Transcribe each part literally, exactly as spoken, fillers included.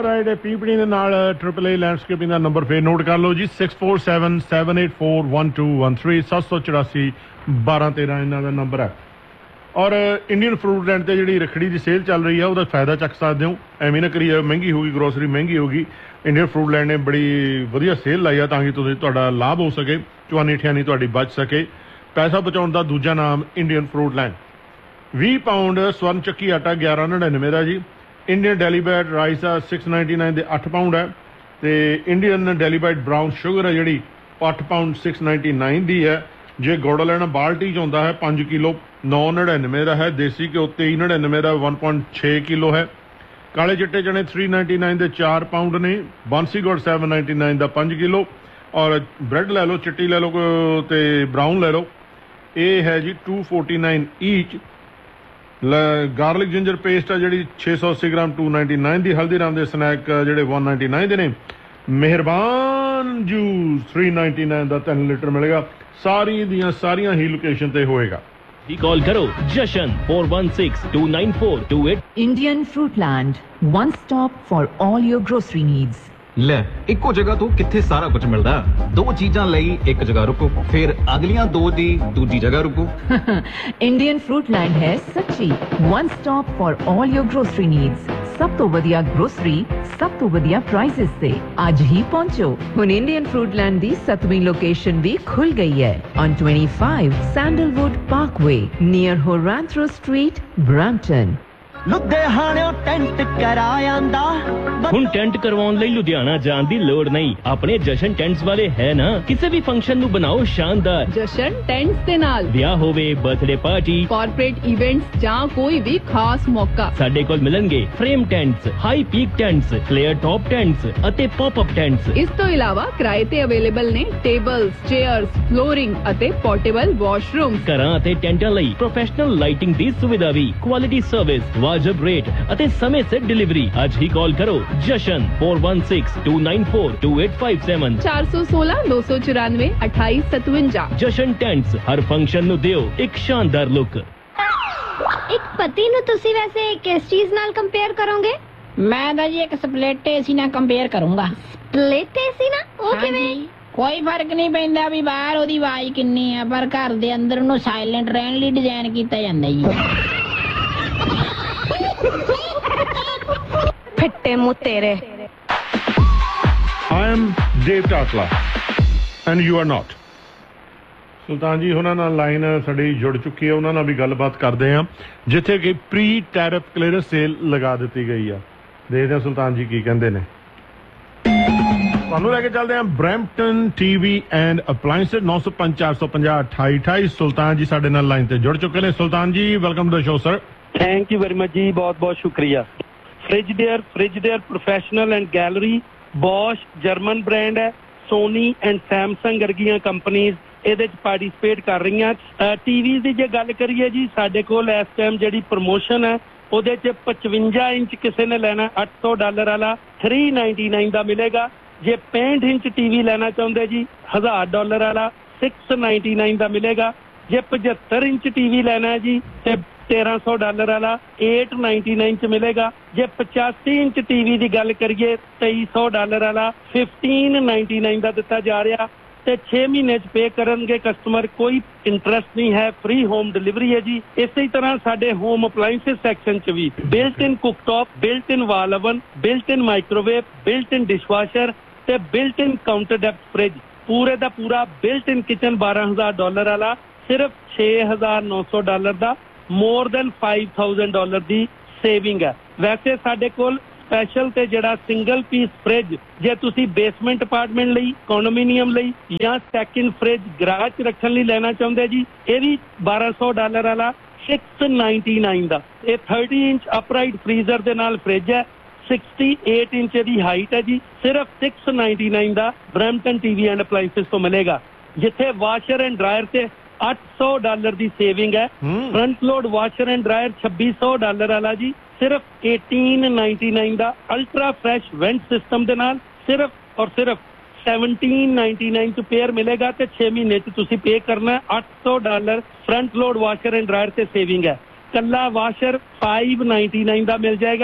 Right ਪੀਪੜੀ ਦੇ ਨਾਲ triple ਏ landscaping ਦਾ number ਫੇਰ ਨੋਟ ਕਰ ਲਓ G six four seven seven eight four one two one three ਸੱਤ ਸੌ ਚੁਰਾਸੀ ਬਾਰਾਂ ਤੇਰਾਂ ਇਹਨਾਂ ਦਾ ਨੰਬਰ ਹੈ। ਔਰ ਇੰਡੀਅਨ ਫਰੂਟ ਲੈਂਡ ਤੇ ਜਿਹੜੀ ਰੱਖੜੀ ਦੀ ਸੇਲ ਚੱਲ ਰਹੀ ਹੈ ਉਹਦਾ ਫਾਇਦਾ ਚੱਕ ਸਕਦੇ ਹੋ। ਐਵੇਂ ਨਾ ਕਰੀਏ ਮਹਿੰਗੀ ਹੋ ਗਈ ਗਰੋਸਰੀ ਮਹਿੰਗੀ ਹੋ ਗਈ। ਇੰਡੀਅਨ ਫਰੂਟ ਲੈਂਡ ਨੇ ਬੜੀ ਵਧੀਆ ਸੇਲ ਲਾਈ ਆ ਤਾਂ ਕਿ ਤੁਸੀਂ ਤੁਹਾਡਾ ਲਾਭ ਹੋ ਸਕੇ, ਚੁਆਨੀ ਠਿਆਨੀ ਤੁਹਾਡੀ ਬਚ ਸਕੇ। ਪੈਸਾ ਬਚਾਉਣ ਦਾ ਦੂਜਾ ਨਾਮ ਇੰਡੀਅਨ ਫਰੂਟ ਲੈਂਡ। ਵੀਹ ਪਾਊਂਡ ਸਵਰਨ ਚੱਕੀ ਆਟਾ ਗਿਆਰਾਂ ਨੜਿਨਵੇਂ ਦਾ ਜੀ। ਇੰਡੀਅਨ ਡੈਲੀਬਾਈਟ ਰਾਈਸ ਆ ਸਿਕਸ ਨਾਈਨਟੀ ਨਾਈਨ ਦੇ ਅੱਠ ਪਾਊਂਡ ਹੈ ਅਤੇ ਇੰਡੀਅਨ ਡੈਲੀਬਾਈਟ ਬਰਾਊਨ ਸ਼ੂਗਰ ਹੈ ਜਿਹੜੀ ਅੱਠ ਪਾਊਂਡ ਸਿਕਸ ਨਾਈਨਟੀ ਨਾਈਨ ਦੀ ਹੈ। ਜੇ ਗੁੜ ਲੈਣਾ ਬਾਲਟੀ 'ਚ ਆਉਂਦਾ ਹੈ ਪੰਜ ਕਿਲੋ ਨੌ ਨੜਿਨਵੇਂ ਦਾ ਹੈ। ਦੇਸੀ ਘਿਓ ਤੇਈ ਨੜਿਨਵੇਂ ਦਾ ਵਨ ਪੁਆਇੰਟ ਛੇ ਕਿਲੋ ਹੈ। ਕਾਲੇ ਚਿੱਟੇ ਚਣੇ ਥ੍ਰੀ ਨਾਈਨਟੀ ਨਾਈਨ ਦੇ ਚਾਰ ਪਾਊਂਡ ਨੇ। ਬਾਂਸੀ ਗੁੜ ਸੈਵਨ ਨਾਈਨਟੀ ਨਾਈਨ ਦਾ ਪੰਜ ਕਿਲੋ। ਔਰ ਬ੍ਰੈਡ ਲੈ ਲਓ, ਚਿੱਟੀ ਲੈ ਲਓ ਅਤੇ ਬਰਾਊਨ ਲੈ ਲਓ, ਇਹ ਹੈ ਜੀ to forty nine ਈਚ। Garlic ginger paste ਆ ਜਿਹੜੀ ਛੇ ਸੌ ਅੱਸੀ ਗ੍ਰਾਮ ਟੂ ਨਾਈਨਟੀ ਨਾਈਨ ਦੀ। ਹਲਦੀਰਾਮ ਦੇ ਸਨੈਕ ਜਿਹੜੇ ਵਨ ਨਾਈਨਟੀ ਨਾਈਨ ਦੇ ਨੇ। ਮਿਹਰਬਾਨ ਜੂਸ ਥ੍ਰੀ ਨਾਈਨਟੀ ਨਾਈਨ ਦਾ ਤਿੰਨ ਲੀਟਰ ਮਿਲੇਗਾ। ਸਾਰੀ ਦੀਆਂ ਸਾਰੀਆਂ ਹੀ ਲੋਕੇਸ਼ਨ ਤੇ ਹੋਏਗਾ। कॉल करो जशन four one six to nine four to eight. Indian फ्रूटलैंड, one stop for all your grocery needs. ਲੈ ਇੱਕੋ ਜਗ੍ਹਾ ਤੋਂ ਕਿੱਥੇ ਸਾਰਾ ਕੁਝ ਮਿਲਦਾ। ਦੋ ਚੀਜ਼ਾਂ ਲਈ ਇੱਕ ਜਗ੍ਹਾ ਰੁਕੋ, ਫਿਰ ਅਗਲੀਆਂ ਦੋ ਦੀ ਦੂਜੀ ਜਗ੍ਹਾ ਰੁਕੋ। इंडियन फ्रूटलैंड है सच्ची one stop for all your grocery needs. सब तो वधिया ग्रोसरी, सब तो वधिया प्राइसेस से आज ही पहुंचो। हुन इंडियन फ्रूटलैंड दी सतवीं लोकेशन भी खुल गई है on twenty five sandalwood Parkway near होरांथ्रो street, Brampton. ਲੁਧਿਆਣੇ ਟੈਂਟ ਕਰਾਇਆਂਦਾ ਹੁਣ ਟੈਂਟ ਕਰਵਾਉਣ ਲਈ ਲੁਧਿਆਣਾ ਜਾਣ ਦੀ ਲੋੜ ਨਹੀਂ। ਆਪਣੇ ਜਸ਼ਨ ਟੈਂਟਸ ਵਾਲੇ ਹੈ ਨਾ। ਕਿਸੇ ਵੀ ਫੰਕਸ਼ਨ ਨੂੰ ਬਣਾਓ ਸ਼ਾਨਦਾਰ। ਜਸ਼ਨ ਟੈਂਟਸ ਦੇ ਨਾਲ ਵਿਆਹ ਹੋਵੇ, ਬਰਥਡੇ ਪਾਰਟੀ, ਕਾਰਪੋਰੇਟ ਇਵੈਂਟਸ ਜਾਂ ਕੋਈ ਵੀ ਖਾਸ ਮੌਕਾ, ਸਾਡੇ ਕੋਲ ਮਿਲਣਗੇ frame ਟੈਂਟਸ, high peak ਟੈਂਟਸ, flare top ਟੈਂਟਸ ਅਤੇ ਪੌਪ ਅਪ ਟੈਂਟਸ। ਇਸ ਤੋਂ ਇਲਾਵਾ ਕਿਰਾਏ ਤੇ ਅਵੇਲੇਬਲ ਨੇ ਟੇਬਲਸ, ਚੇਅਰਸ, ਫਲੋਰਿੰਗ ਅਤੇ ਪੋਰਟੇਬਲ ਵਾਸ਼ਰੂਮ। ਘਰਾਂ ਅਤੇ ਟੈਂਟਾਂ ਲਈ ਪ੍ਰੋਫੈਸ਼ਨਲ ਲਾਈਟਿੰਗ ਦੀ ਸੁਵਿਧਾ ਵੀ। ਕੁਆਲਿਟੀ ਸਰਵਿਸ, ਵਾਜਬ ਰੇਟ ਅਤੇ ਸਮੇਂ ਸਿਰ ਡਿਲੀਵਰੀ। ਅੱਜ ਹੀ ਕਾਲ ਕਰੋ ਜਸ਼ਨ four one six to nine four to eight five seven चार सौ सोलह दो सौ चौरानवे अठाईस सतवंजा। ਜਸ਼ਨ ਟੈਂਟਸ ਹਰ ਫੰਕਸ਼ਨ ਨੂੰ ਦਿਓ ਇੱਕ ਸ਼ਾਨਦਾਰ ਲੁੱਕ। ਇੱਕ ਪਤੀ ਨੂੰ ਤੁਸੀਂ ਵੈਸੇ ਕਿਸ ਚੀਜ਼ ਨਾਲ ਕੰਪੇਅਰ ਕਰੋਗੇ? ਮੈਂ ਤਾਂ ਜੀ ਇੱਕ ਸਪਲਿਟ ਏਸੀ ਨਾਲ ਕੰਪੇਅਰ ਕਰੂੰਗਾ। ਸਪਲਿਟ ਏਸੀ ਨਾ ਉਹ ਕਿਵੇਂ? ਕੋਈ ਫਰਕ ਨਹੀਂ ਪੈਂਦਾ ਵੀ ਬਾਹਰ ਉਹਦੀ ਆਵਾਜ਼ ਕਿੰਨੀ ਆ, ਪਰ ਘਰ ਦੇ ਅੰਦਰ ਉਹਨੂੰ ਸਾਇਲੈਂਟ ਰਹਿਣ ਲਈ ਡਿਜ਼ਾਈਨ ਕੀਤਾ ਜਾਂਦਾ ਜੀ। ਫਿੱਟੇ ਮੂੰਹ ਤੇਰੇ। I am Dave Takla and you are not। ਸੁਲਤਾਨ ਜੀ ਉਹਨਾਂ ਨਾਲ ਲਾਈਨ ਸਾਡੀ ਜੁੜ ਚੁੱਕੀ ਹੈ, ਉਹਨਾਂ ਨਾਲ ਵੀ ਗੱਲਬਾਤ ਕਰਦੇ ਹਾਂ ਜਿੱਥੇ ਕਿ ਪ੍ਰੀ ਟੈਰਿਫ ਕਲੀਅਰੈਂਸ ਸੇਲ ਲਗਾ ਦਿੱਤੀ ਗਈ ਆ। ਦੇਖਦੇ ਹਾਂ ਸੁਲਤਾਨ ਜੀ ਕੀ ਕਹਿੰਦੇ ਨੇ। ਤੁਹਾਨੂੰ ਲੈ ਕੇ ਚੱਲਦੇ ਹਾਂ ਬਰੈਂਪਟਨ ਟੀਵੀ ਐਂਡ ਅਪਲਾਇੰਸਸ ਨੌ ਸੌ ਪੰਜ ਚਾਰ ਸੌ ਪੰਜਾਹ ਅਠਾਈ ਅਠਾਈ। ਸੁਲਤਾਨ ਜੀ ਸਾਡੇ ਨਾਲ ਲਾਈਨ ਤੇ ਜੁੜ ਚੁੱਕੇ ਨੇ। ਸੁਲਤਾਨ ਜੀ welcome to the show sir. Thank you very much ਜੀ, ਬਹੁਤ ਬਹੁਤ ਸ਼ੁਕਰੀਆ। Fridge there fridge there professional and gallery, Bose German brand ਹੈ, ਸੋਨੀ ਐਂਡ ਸੈਮਸੰਗ ਵਰਗੀਆਂ ਕੰਪਨੀਜ਼ ਇਹਦੇ 'ਚ ਪਾਰਟੀਸਪੇਟ ਕਰ ਰਹੀਆਂ। ਟੀਵੀ ਦੀ ਜੇ ਗੱਲ ਕਰੀਏ ਜੀ, ਸਾਡੇ ਕੋਲ ਇਸ ਟਾਈਮ ਜਿਹੜੀ ਪ੍ਰਮੋਸ਼ਨ ਹੈ ਉਹਦੇ 'ਚ ਪਚਵੰਜਾ ਇੰਚ ਕਿਸੇ ਨੇ ਲੈਣਾ ਅੱਠ ਸੌ ਡਾਲਰ ਵਾਲਾ ਥ੍ਰੀ ਨਾਈਨਟੀ ਨਾਈਨ ਦਾ ਮਿਲੇਗਾ। ਜੇ ਪੈਂਹਠ ਇੰਚ ਟੀਵੀ ਲੈਣਾ ਚਾਹੁੰਦੇ ਜੀ ਹਜ਼ਾਰ ਡਾਲਰ ਵਾਲਾ ਸਿਕਸ ਨਾਈਨਟੀ ਨਾਈਨ ਦਾ ਮਿਲੇਗਾ। ਜੇ ਪਝੱਤਰ ਇੰਚ ਟੀਵੀ ਲੈਣਾ ਜੀ ਤੇ ਤੇਰਾਂ ਸੌ ਡਾਲਰ ਵਾਲਾ ਏਟ ਨਾਈਨਟੀ ਨਾਈਨ ਚ ਮਿਲੇਗਾ। ਜੇ ਪਚਾਸੀ ਇੰਚ ਟੀਵੀ ਦੀ ਗੱਲ ਕਰੀਏ ਤੇਈ ਸੌ ਡਾਲਰ ਵਾਲਾ ਫਿਫਟੀਨ ਨਾਈਨਟੀ ਨਾਈਨ ਦਾ ਦਿੱਤਾ ਜਾ ਰਿਹਾ ਤੇ ਛੇ ਮਹੀਨੇ ਚ ਪੇ ਕਰਨਗੇ ਕਸਟਮਰ। ਕੋਈ ਇੰਟਰਸਟ ਨਹੀਂ ਹੈ, ਫ੍ਰੀ ਹੋਮ ਡਿਲੀਵਰੀ ਹੈ ਜੀ। ਇਸੇ ਤਰ੍ਹਾਂ ਸਾਡੇ ਹੋਮ ਅਪਲਾਇੰਸਸ ਸੈਕਸ਼ਨ ਚ ਵੀ ਬਿਲਟ ਇਨ ਕੁਕਟੌਪ, ਬਿਲਟ ਇਨ ਵਾਲ ਓਵਨ, ਬਿਲਟ ਇਨ ਮਾਈਕ੍ਰੋਵੇਵ, ਬਿਲਟ ਇਨ ਡਿਸ਼ਵਾਸ਼ਰ ਤੇ ਬਿਲਟ ਇਨ ਕਾਊਂਟਰ ਡੈਪਥ ਫ੍ਰਿਜ। ਪੂਰੇ ਦਾ ਪੂਰਾ ਬਿਲਟ ਇਨ ਕਿਚਨ ਬਾਰਾਂ ਹਜ਼ਾਰ ਡਾਲਰ ਵਾਲਾ ਸਿਰਫ ਛੇ ਹਜ਼ਾਰ ਨੌ ਸੌ ਡਾਲਰ ਦਾ, more than five thousand dollar ਦੀ ਸੇਵਿੰਗ ਹੈ। ਵੈਸੇ ਸਾਡੇ ਕੋਲ ਸਪੈਸ਼ਲ ਤੇ ਜਿਹੜਾ ਸਿੰਗਲ ਪੀਸ ਫ੍ਰਿਜ ਜੇ ਤੁਸੀਂ ਬੇਸਮੈਂਟ ਅਪਾਰਟਮੈਂਟ ਲਈ, ਕੰਡੋਮੀਨੀਅਮ ਲਈ ਜਾਂ ਸੈਕਿੰਡ ਫ੍ਰਿਜ ਗਰਾਜ 'ਚ ਰੱਖਣ ਲਈ ਲੈਣਾ ਚਾਹੁੰਦੇ ਜੀ, ਇਹ ਵੀ ਬਾਰਾਂ ਸੌ ਡਾਲਰ ਵਾਲਾ ਸਿਕਸ ਨਾਈਨਟੀ ਨਾਈਨ ਦਾ। ਇਹ ਥਰਟੀ ਇੰਚ ਅਪਰਾਈਟ ਫਰੀਜ਼ਰ ਦੇ ਨਾਲ ਫ੍ਰਿਜ ਹੈ, ਸਿਕਸਟੀ ਏਟ ਇੰਚ ਦੀ ਹਾਈਟ ਹੈ ਜੀ। ਸਿਰਫ six ninety nine the Brampton TV and ਅਪਲਾਇੰਸਸ ਤੋਂ ਮਿਲੇਗਾ। ਜਿੱਥੇ ਵਾਸ਼ਰ ਐਂਡ ਡਰਾਇਰ ਤੇ ਅੱਠ ਸੌ ਡਾਲਰ ਦੀ ਸੇਵਿੰਗ ਹੈ। Front load washer and dryer ਛੱਬੀ ਸੌ ਡਾਲਰ ਵਾਲਾ ਜੀ ਸਿਰਫ ਏਟੀਨ ਨਾਈਨਟੀ ਨਾਈਨ ਦਾ। ਅਲਟਰਾ ਫਰੈਸ਼ ਵੈਂਟ ਸਿਸਟਮ ਦੇ ਨਾਲ ਸਿਰਫ ਔਰ ਸਿਰਫ ਸੈਵਨਟੀਨ ਨਾਈਨਟੀ ਨਾਈਨ ਚ ਪੇਅਰ ਮਿਲੇਗਾ ਤੇ ਛੇ ਮਹੀਨੇ ਚ ਤੁਸੀਂ ਪੇ ਕਰਨਾ ਅੱਠ ਸੌ dollar. Front load washer and dryer ਤੇ ਸੇਵਿੰਗ ਹੈ। ਕੱਲਾ ਵਾਸ਼ਰ ਫਾਈਵ ਨਾਈਨਟੀ ਨਾਈਨ ਦਾ ਮਿਲ ਜਾਏਗਾ।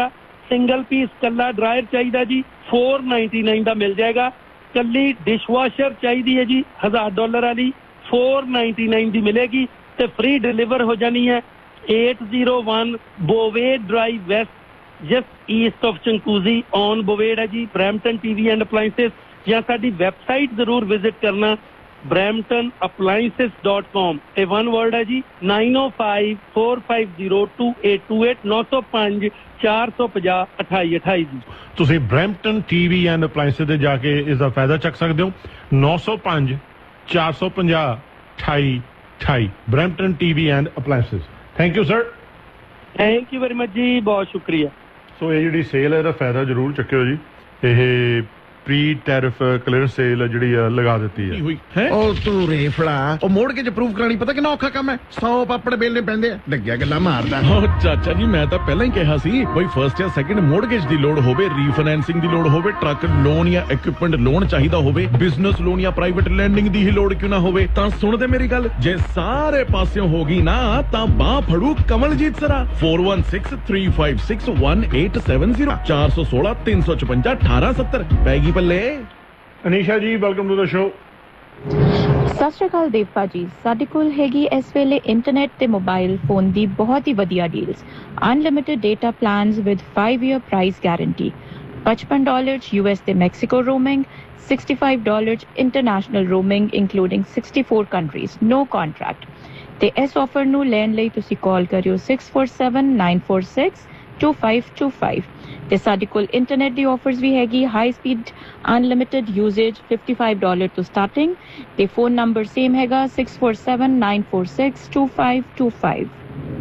ਸਿੰਗਲ ਪੀਸ ਕੱਲਾ ਡਰਾਇਰ ਚਾਹੀਦਾ ਜੀ four ninety-nine ਦਾ ਮਿਲ ਜਾਏਗਾ। ਕੱਲੀ ਡਿਸ਼ਵਾਸ਼ਰ ਚਾਹੀਦੀ ਹੈ ਜੀ ਹਜ਼ਾਰ ਡਾਲਰ ਵਾਲੀ four ninety-nine ਦੀ ਮਿਲੇਗੀ ਤੇ ਫ੍ਰੀ ਡਿਲੀਵਰ ਹੋ ਜਾਣੀ ਹੈ। eight oh one Bovade Drive West, just east of Chankuzi on Bovade है जी। Brampton T V and Appliances या साडी वेबसाइट जरूर विजिट करना brampton appliances dot com। ये वन वर्ड है जी nine oh five four five zero two eight two eight nine oh five four five zero two eight two eight जी। ਤੁਸੀਂ Brampton T V and Appliances ਤੇ ਜਾ ਕੇ ਇਸ ਦਾ ਫਾਇਦਾ ਚੱਕ ਸਕਦੇ ਹੋ। nine oh five four five zero two eight two eight Brampton T V and Appliances। Thank you sir. Thank you very much ਜੀ, ਬਹੁਤ ਸ਼ੁਕਰੀਆ। ਸੋ ਇਹ ਜਿਹੜੀ ਸੇਲ ਹੈ ਇਹਦਾ ਫਾਇਦਾ ਜ਼ਰੂਰ ਚੱਕਿਓ ਜੀ। ਇਹ ਪ੍ਰੀ ਟੈਰਿਫ ਕਲੀਅਰੈਂਸ ਸੇਲ ਜਿਹੜੀ ਆ ਲਗਾ ਦਿੱਤੀ ਹੈ। ਉਹ ਤੂੰ ਰੇਫਲਾ ਉਹ ਮੋੜ ਕੇ ਅਪਰੂਵ ਕਰਾਣੀ ਪਤਾ ਕਿੰਨਾ ਔਖਾ ਕੰਮ ਹੈ। ਸੌ ਪਾਪੜ ਬੇਲਨੇ ਪੈਂਦੇ ਆ। ਲੱਗਿਆ ਗੱਲਾਂ ਮਾਰਦਾ। ਓ ਚਾਚਾ ਜੀ ਮੈਂ ਤਾਂ ਪਹਿਲਾਂ ਹੀ ਕਿਹਾ ਸੀ ਬਈ ਫਰਸਟ ਜਾਂ ਸੈਕਿੰਡ ਮੋਰਗੇਜ ਦੀ ਲੋੜ ਹੋਵੇ, ਰੀਫਾਈਨੈਂਸਿੰਗ ਦੀ ਲੋੜ ਹੋਵੇ, ਟਰੱਕ ਲੋਨ ਜਾਂ ਇਕਵਿਪਮੈਂਟ ਲੋਨ ਚਾਹੀਦਾ ਹੋਵੇ, ਬਿਜ਼ਨਸ ਲੋਨ ਜਾਂ ਪ੍ਰਾਈਵੇਟ ਲੈਂਡਿੰਗ ਦੀ ਹੀ ਲੋੜ ਕਿਉਂ ਨਾ ਹੋਵੇ, ਤਾਂ ਸੁਣਦੇ ਮੇਰੀ ਗੱਲ। ਜੇ ਸਾਰੇ ਪਾਸਿਓਂ ਹੋ ਗਈ ਨਾ ਤਾਂ ਬਾਹ ਫੜੂ Kamaljit ਸਰਾ। four one six three five six one eight seven zero four one six three five six one eight seven zero ਪੈਗੀ ਬੱਲੇ। ਅਨੀਸ਼ਾ ਜੀ ਵੈਲਕਮ ਟੂ ਦ ਸ਼ੋ। ਸਤਿ ਸ਼੍ਰੀ ਅਕਾਲ ਦੇਵ ਭਾਜੀ, ਸਾਡੇ ਕੋਲ ਹੈਗੀ ਇਸ ਵੇਲੇ ਇੰਟਰਨੈਟ ਤੇ ਮੋਬਾਈਲ ਫੋਨ ਦੀ ਬਹੁਤ ਹੀ ਵਧੀਆ deals. Unlimited data plans with five year price guarantee, fifty dollars U S ਤੇ Mexico roaming, sixty-five dollars international roaming ਇੰਕਲੂਡਿੰਗ sixty-four countries, ਨੋ ਕੰਟਰੈਕਟ। ਤੇ ਇਸ ਆਫਰ ਨੂੰ ਲੈਣ ਲਈ ਤੁਸੀਂ ਕਾਲ ਕਰਿਓ six four seven nine four six two five two five। ਤੇ ਸਾਡੇ ਕੋਲ ਇੰਟਰਨੈਟ ਦੀ ਆਫਰਸ ਵੀ ਹੈਗੀ, high speed unlimited ਯੂਜ਼ੇਜ fifty-five dollars ਤੋਂ ਸਟਾਰਟਿੰਗ। ਤੇ ਫੋਨ ਨੰਬਰ ਸੇਮ ਹੈਗਾ six four seven nine four six two five two five।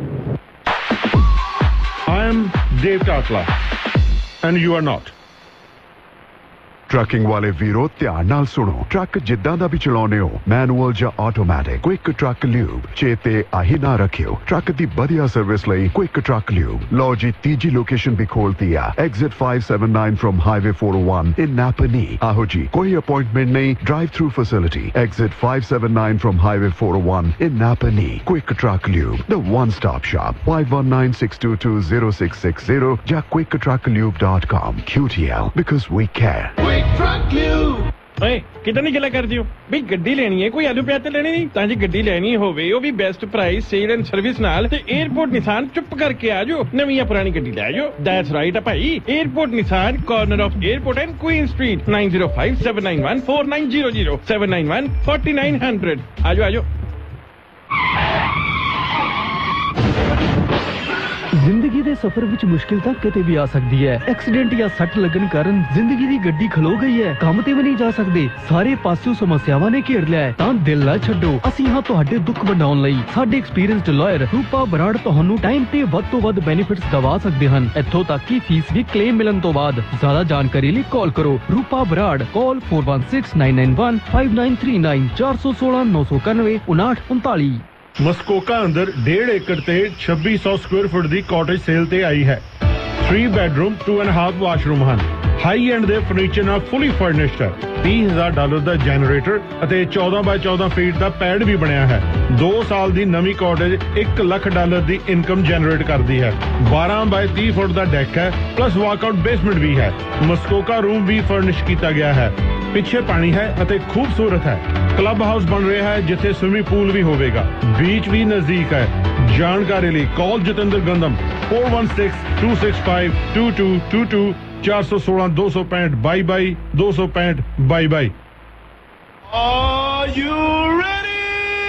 I am Dave Takla and you are not। Trucking ਵਾਲੇ ਵੀਰੋ ਧਿਆਨ ਨਾਲ ਸੁਣੋ। ਟਰੱਕ ਜਿੱਦਾਂ ਦਾ ਵੀ ਚਲਾਉਣੇ ਹੋ, ਮੈਨੂਅਲ ਜਾਂ ਆਟੋਮੈਟਿਕ, ਕੁਇਕ ਟਰੱਕ ਲਿਊਬ ਚੇਤੇ ਆਹੀ ਨਾ ਰੱਖਿਓ। ਟਰੱਕ ਦੀ ਵਧੀਆ ਸਰਵਿਸ ਲਈ ਕੁਇਕ ਟਰੱਕ ਲਿਊਬ। ਲਓ ਜੀ ਤੀਜੀ ਲੋਕੇਸ਼ਨ ਵੀ ਖੋਲਤੀ ਆ, exit five seventy-nine firm highway four oh one ਇਨ ਨਾਪਨੀ। ਆਹੋ ਜੀ ਕੋਈ ਅਪਾਇੰਟਮੈਂਟ ਨਹੀਂ, drive through facility. Exit five seventy-nine firm highway four oh one in ਨਾਪਨੀ। Quick truck lube, the one stop shop. five one nine six two two zero six six zero ਜਾਂ quick truck lube dot com। Q T L because we care। ਓਏ ਕਿਦਾਂ ਦੀ ਗੱਲਾਂ ਕਰਦੇ ਹੋ ਵੀ ਗੱਡੀ ਲੈਣੀ ਹੈ, ਕੋਈ ਆਲੂ ਪਿਆਜ਼ ਤੇ ਲੈਣੀ ਨਹੀਂ। ਤਾਂ ਜੀ ਗੱਡੀ ਲੈਣੀ ਹੋਵੇ ਉਹ ਵੀ best price, sale and service ਨਾਲ, ਤੇ 에어ਪੋਰਟ ਨਿਸਾਨ ਚੁੱਪ ਕਰਕੇ ਆ ਜਾਓ, ਨਵੀਂ ਜਾਂ ਪੁਰਾਣੀ ਗੱਡੀ ਲੈ ਜਾਓ। ਦੈਟਸ ਰਾਈਟ ਆ ਭਾਈ, airport Nissan, corner of airport and Queen street nine zero five seven nine one four nine zero zero seven nine one four nine zero zero। ਆ ਜਾਓ ਆ ਜਾਓ। ਜ਼ਿੰਦਗੀ ਦੇ ਸਫ਼ਰ ਵਿੱਚ ਮੁਸ਼ਕਿਲ ਤਾਂ ਕਿਤੇ ਵੀ ਆ ਸਕਦੀ ਹੈ। ਐਕਸੀਡੈਂਟ ਜਾਂ ਸੱਟ ਲੱਗਣ ਕਾਰਨ ਜ਼ਿੰਦਗੀ ਦੀ ਗੱਡੀ ਖਲੋ ਗਈ ਹੈ, ਕੰਮ ਤੇ ਵੀ ਨਹੀਂ ਜਾ ਸਕਦੇ, ਸਾਰੇ ਪਾਸਿਓਂ ਸਮੱਸਿਆਵਾਂ ਨੇ ਘੇਰ ਲਿਆ ਹੈ, ਤਾਂ ਦਿਲ ਨਾ ਛੱਡੋ। ਅਸੀਂ ਹਾਂ ਤੁਹਾਡੇ ਦੁੱਖ ਵੰਡਾਉਣ ਲਈ। ਸਾਡੇ ਐਕਸਪੀਰੀਅੰਸਡ ਲਾਇਰ ਰੂਪਾ ਬਰਾੜ ਤੁਹਾਨੂੰ ਟਾਈਮ ਤੇ ਵੱਧ ਤੋਂ ਵੱਧ ਬੈਨੀਫਿਟਸ ਦਵਾ ਸਕਦੇ ਹਨ, ਇੱਥੋਂ ਤੱਕ ਕਿ ਫੀਸ ਵੀ ਕਲੇਮ ਮਿਲਣ ਤੋਂ ਬਾਅਦ। ਜ਼ਿਆਦਾ ਜਾਣਕਾਰੀ ਲਈ ਕਾਲ ਕਰੋ ਰੂਪਾ ਬਰਾੜ, ਕਾਲ four one six nine nine one five nine three nine four one six nine nine nine nine nine nine। ਮਸਕੋਕਾ ਅੰਦਰ ਡੇਢ ਏਕੜ ਤੇ ਛੱਬੀ ਸੌ ਸਕੁਅਰ ਫੁੱਟ ਦੀ ਕਾਟੇਜ ਸੇਲ ਤੇ ਆਈ ਹੈ। three bedroom two and a half washroom ਹਨ। ਹਾਈ ਐਂਡ ਦੇ ਫਰਨੀਚਰ ਨਾਲ ਫੁੱਲੀ ਫਰਨਿਸ਼ਡ ਹੈ। ਤੀਹ ਹਜ਼ਾਰ ਡਾਲਰ ਦਾ ਜਨਰੇਟਰ ਅਤੇ ਚੌਦਾਂ ਬਾਈ ਚੌਦਾਂ ਫੀਟ ਦਾ ਪੈਡ ਵੀ ਬਣਿਆ ਹੈ। ਦੋ ਸਾਲ ਦੀ ਨਵੀਂ ਕਾਟੇਜ ਇੱਕ ਲੱਖ ਡਾਲਰ ਦੀ ਇਨਕਮ ਜਨਰੇਟ ਕਰਦੀ ਹੈ। ਬਾਰਾਂ ਬਾਈ ਤੀਹ ਫੁੱਟ ਦਾ ਡੈਕ ਹੈ, ਪਲੱਸ ਵਾਕਆਊਟ ਬੇਸਮੈਂਟ ਵੀ ਹੈ। ਮਸਕੋਕਾ ਰੂਮ ਵੀ ਫਰਨਿਸ਼ ਕੀਤਾ ਗਿਆ ਹੈ। ਪਿੱਛੇ ਪਾਣੀ ਹੈ ਅਤੇ ਖੂਬਸੂਰਤ ਹੈ। ਕਲੱਬ ਹਾਊਸ ਬਣ ਰਿਹਾ ਹੈ ਜਿੱਥੇ ਸਵਿਮਿੰਗ ਪੂਲ ਵੀ ਹੋਵੇਗਾ। ਬੀਚ ਵੀ ਨਜ਼ਦੀਕ ਹੈ। ਜਾਣਕਾਰੀ ਲਈ ਕਾਲ Jatinder ਗੰਦਮ four one six two six five two two two two four one six two two five zero by by two two five zero by by. Are you ready?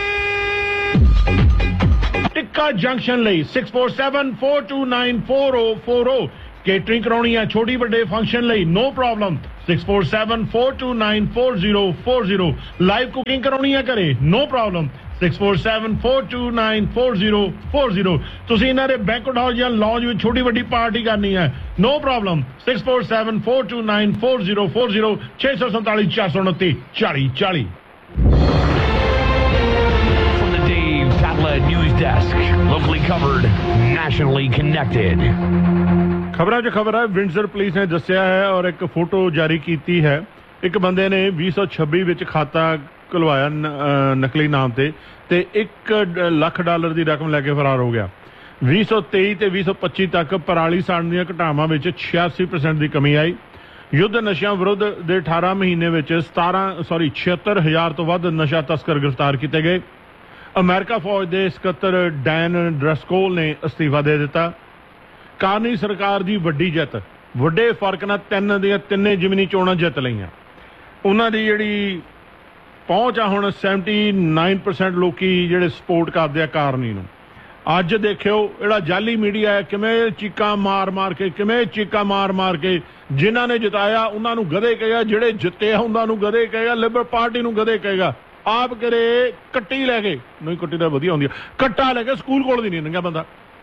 Tikka junction ਲਈ six four seven four two nine four zero four zero। Catering ਕਰਾਉਣੀ ਹੈ ਛੋਟੀ ਵੱਡੇ function ਲਈ, no problem six four seven four two nine four zero four zero। Live cooking ਕਰਾਉਣੀ ਹੈ ਘਰੇ, no problem six four seven four two nine four zero four zero। ਤੁਸੀਂ ਇਹਨਾਂ ਦੇ ਬੈਂਕਟ ਹਾਲ ਜਾਂ ਲੌਂਜ ਵਿੱਚ ਛੋਟੀ ਵੱਡੀ ਪਾਰਟੀ ਕਰਨੀ ਹੈ, no problem six four seven four two nine four zero four zero six seven seven four four nine four zero four zero। From the Dave Takla News Desk, locally covered, nationally connected। ਖਬਰਾਂ 'ਚ ਖਬਰ ਹੈ, Windsor police ਨੇ ਦੱਸਿਆ ਹੈ ਔਰ ਇੱਕ photo ਜਾਰੀ ਕੀਤੀ ਹੈ। ਇੱਕ ਬੰਦੇ ਨੇ ਵੀਹ ਸੌ ਛੱਬੀ ਵਿੱਚ ਖਾਤਾ ਖੁਲਵਾਇਆ ਨਕਲੀ ਨਾਮ ਤੇ ਤੇ ਇੱਕ ਲੱਖ ਡਾਲਰ ਦੀ ਰਕਮ ਲੈ ਕੇ ਫਰਾਰ ਹੋ ਗਿਆ। ਵੀਹ ਸੌ ਤੇਈ ਤੇ ਵੀਹ ਸੌ ਪੱਚੀ ਤੱਕ ਪਰਾਲੀ ਸਾੜਨ ਦੀਆਂ ਘਟਨਾਵਾਂ ਵਿੱਚ ਛਿਆਸੀ ਪਰਸੈਂਟ ਦੀ ਕਮੀ ਆਈ। ਯੁੱਧ ਨਸ਼ਿਆਂ ਵਿਰੁੱਧ ਦੇ ਅਠਾਰਾਂ ਮਹੀਨੇ ਵਿੱਚ ਸਤਾਰਾਂ ਸੌਰੀ ਛਿਹੱਤਰ ਹਜ਼ਾਰ ਤੋਂ ਵੱਧ ਨਸ਼ਾ ਤਸਕਰ ਗ੍ਰਿਫਤਾਰ ਕੀਤੇ ਗਏ। ਅਮਰੀਕਾ ਫੌਜ ਦੇ ਸਕੱਤਰ ਡੈਨ ਡਰਸਕੋਲ ਨੇ ਅਸਤੀਫਾ ਦੇ ਦਿੱਤਾ। ਕਾਰਨੀ ਸਰਕਾਰ ਦੀ ਵੱਡੀ ਜਿੱਤ, ਵੱਡੇ ਫਰਕ ਨਾਲ ਤਿੰਨ ਦੀਆਂ ਤਿੰਨੇ ਜ਼ਿਮਨੀ ਚੋਣਾਂ ਜਿੱਤ ਲਈਆਂ। ਉਹਨਾਂ ਦੀ ਜਿਹੜੀ ਪਹੁੰਚ ਆ ਹੁਣ ਉਨੱਤੀ ਪਰਸੈਂਟ ਲੋਕੀ ਜਿਹੜੇ ਸਪੋਰਟ ਕਰਦੇ ਆ ਕਾਰਨੀ ਨੂੰ। ਅੱਜ ਦੇਖਿਓ ਜਿਹੜਾ ਜਾਲੀ ਮੀਡੀਆ ਹੈ ਕਿਵੇਂ ਚੀਕਾਂ ਮਾਰ ਮਾਰ ਕੇ ਕਿਵੇਂ ਚੀਕਾਂ ਮਾਰ ਮਾਰ ਕੇ ਜਿਨ੍ਹਾਂ ਨੇ ਜਿਤਾਇਆ ਉਹਨਾਂ ਨੂੰ ਗਧੇ ਕਹੇਗਾ, ਜਿਹੜੇ ਜਿੱਤੇ ਆ ਉਹਨਾਂ ਨੂੰ ਗਧੇ ਕਹੇਗਾ, ਲਿਬਰਲ ਪਾਰਟੀ ਨੂੰ ਗਧੇ ਕਹੇਗਾ। ਆਪ ਕਰੇ ਕੱਟੀ ਲੈ ਕੇ, ਨਹੀਂ ਕੱਟੀ ਤਾਂ ਵਧੀਆ ਹੁੰਦੀ ਆ, ਕੱਟਾ ਲੈ ਕੇ ਸਕੂਲ ਕੋਲ ਦੀ ਨਹੀਂ ਲੰਘਿਆ ਬੰਦਾ।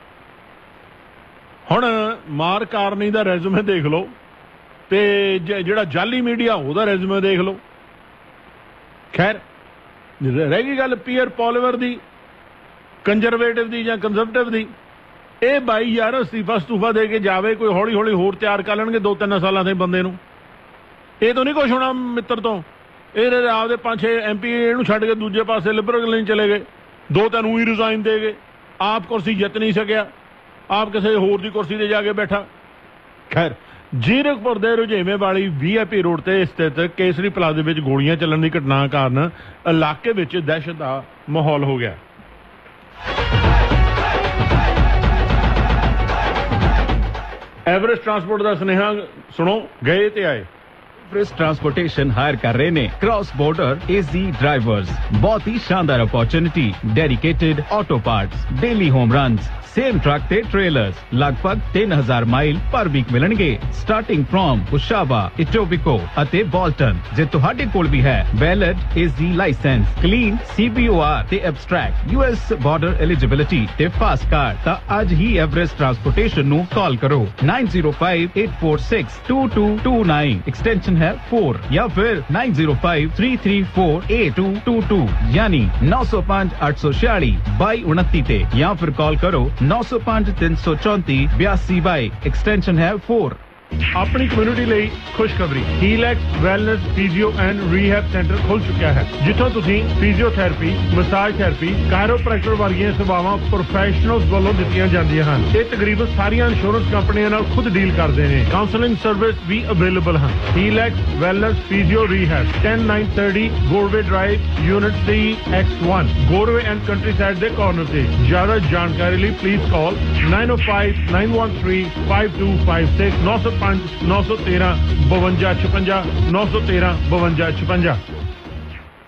ਹੁਣ ਮਾਰ ਕਾਰਨੀ ਦਾ ਰੈਜ਼ੂਮੇ ਦੇਖ ਲਓ ਤੇ ਜਿਹੜਾ ਜਾਲੀ ਮੀਡੀਆ ਉਹਦਾ ਰੈਜ਼ੂਮੇ ਦੇਖ ਲਓ। ਖੈਰ ਰਹਿ ਗਈ ਗੱਲ ਪੀਅਰ ਪੋਲੀਵਰ ਦੀ, ਕੰਜ਼ਰਵੇਟਿਵ ਦੀ ਜਾਂ ਕੰਜ਼ਰਵੇਟਿਵ ਦੀ। ਇਹ ਬਾਈ ਯਾਰ ਅਸਤੀਫਾ ਸਤੂਫਾ ਦੇ ਕੇ ਜਾਵੇ, ਕੋਈ ਹੌਲੀ ਹੌਲੀ ਹੋਰ ਤਿਆਰ ਕਰ ਲੈਣਗੇ ਦੋ ਤਿੰਨ ਸਾਲਾਂ ਦੇ ਬੰਦੇ ਨੂੰ। ਇਹ ਤੋਂ ਨਹੀਂ ਕੁਛ ਹੋਣਾ ਮਿੱਤਰ ਤੋਂ। ਇਹ ਆਪਦੇ ਪੰਜ ਛੇ ਐਮ ਪੀ ਇਹਨੂੰ ਛੱਡ ਕੇ ਦੂਜੇ ਪਾਸੇ ਲਿਬਰਲ ਲਈ ਚਲੇ ਗਏ, ਦੋ ਤਿੰਨ ਹੀ ਰਿਜ਼ਾਈਨ ਦੇ ਗਏ। ਆਪ ਕੁਰਸੀ ਜਿੱਤ ਨਹੀਂ ਸਕਿਆ, ਆਪ ਕਿਸੇ ਹੋਰ ਦੀ ਕੁਰਸੀ ਤੇ ਜਾ ਕੇ ਬੈਠਾ। ਖੈਰ ਜੀਰਕਪੁਰ ਦੇ ਰੁਝੇਵੇਂ ਵਾਲੀ ਵੀ ਆਈ ਪੀ ਰੋਡ ਤੇ ਸਥਿਤ ਕੇਸਰੀ ਪਲਾਜ਼ੇ ਵਿੱਚ ਗੋਲੀਆਂ ਚੱਲਣ ਦੀ ਘਟਨਾ ਕਾਰਨ ਇਲਾਕੇ ਵਿੱਚ ਦਹਿਸ਼ਤ ਦਾ ਮਾਹੌਲ ਹੋ ਗਿਆ। ਐਵਰੇਸਟ ਟਰਾਂਸਪੋਰਟ ਦਾ ਸੁਨੇਹਾ ਸੁਣੋ, ਗਏ ਤੇ ਆਏ। एवरेस्ट ट्रांसपोर्टेशन हायर कर रहे ने क्रॉस बॉर्डर एजी ड्राइवर्स। बहुत ही शानदार opportunity, dedicated auto parts, daily home runs, same truck ते ट्रेलर्स, लगभग तीन हजार माइल पर वीक मिलणगे स्टार्टिंग फ्रॉम उशावा, इटोबिको ਅਤੇ ਬੋਲਟਨ। ਜੇ ਤੁਹਾਡੇ ਕੋਲ ਵੀ ਹੈ ਵੈਲਿਡ ਏਜੀ ਲਾਇਸੈਂਸ, ਕਲੀਨ ਸੀਬੀਓਆਰ ਤੇ ਐਬਸਟ੍ਰੈਕਟ ਯੂਐਸ ਬਾਰਡਰ ਐਲੀਜੀਬਿਲਿਟੀ ਤੇ ਫਾਸਟ ਕਾਰਡ, ਤਾਂ ਅੱਜ ਹੀ ਐਵਰੇਸਟ ਟਰਾਂਸਪੋਰਟੇਸ਼ਨ ਨੂੰ ਕਾਲ ਕਰੋ nine zero five eight four six two two two nine, extension है फोर, या फिर nine zero five three three four eight two two two, यानी नौ सौ पांच आठ सौ छियालीस बाई उनती ते, या फिर कॉल करो नौ सौ पांच तीन सौ चौंती बयासी बाई, एक्सटेंशन है फोर। ਆਪਣੀ ਕਮਿਊਨਿਟੀ ਲਈ ਖੁਸ਼ਖਬਰੀ, ਹੀਲੈਕਸ wellness physio and rehab centre ਖੁੱਲ ਚੁੱਕਿਆ ਹੈ, ਜਿੱਥੋਂ ਤੁਸੀਂ ਫਿਜ਼ੀਓਥੈਰੇਪੀ, ਮਸਾਜ ਥੈਰੇਪੀ, ਕਾਇਰੋਪ੍ਰੈਕਟਰ ਵਰਗੀਆਂ ਸੇਵਾਵਾਂ ਪ੍ਰੋਫੈਸ਼ਨਲਸ ਵੱਲੋਂ ਦਿੱਤੀਆਂ ਜਾਂਦੀਆਂ ਹਨ। ਇਹ ਤਕਰੀਬਨ ਸਾਰੀਆਂ ਇੰਸ਼ੋਰੈਂਸ ਕੰਪਨੀਆਂ ਨਾਲ ਖੁਦ ਡੀਲ ਕਰਦੇ ਨੇ। ਕਾਉਂਸਲਿੰਗ ਸਰਵਿਸ ਵੀ ਅਵੇਲੇਬਲ ਹਨ। ਹੀਲੈਕਸ wellness physio rehab ten nine thirty ਗੋਰਵੇ drive, unit C X one, ਗੋਰਵੇ and country side ਦੇ ਕਾਰਨਰ ਤੇ। ਜ਼ਿਆਦਾ ਜਾਣਕਾਰੀ ਲਈ please call nine oh five nine one three five two five six, ਨੌ ਸੌ ਪੰਜ ਨੌ ਸੌ ਤੇਰਾਂ ਬਵੰਜਾ ਛਪੰਜਾ, ਨੌ ਸੌ ਤੇਰਾਂ ਬਵੰਜਾ ਛਪੰਜਾ।